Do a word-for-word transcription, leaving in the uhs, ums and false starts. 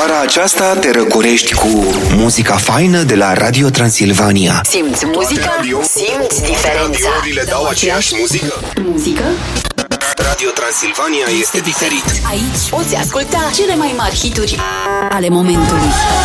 Vara aceasta te răcorești cu muzica faină de la Radio Transilvania. Simți muzica? Simți diferența. Radiourile dau aceeași muzică? Muzică? Radio Transilvania este diferit. Aici poți asculta cele mai mari hituri ale momentului.